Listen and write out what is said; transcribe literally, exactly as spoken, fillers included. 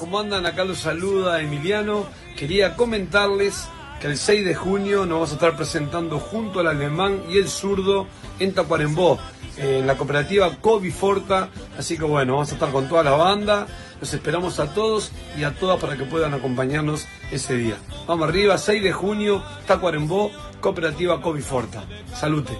¿cómo andan? Acá los saluda Emiliano. Quería comentarles que el seis de junio nos vamos a estar presentando junto al alemán y el zurdo en Tacuarembó, en la cooperativa Coviforta. Así que bueno, vamos a estar con toda la banda. Los esperamos a todos y a todas para que puedan acompañarnos ese día. Vamos arriba, seis de junio, Tacuarembó, cooperativa Coviforta. Salute.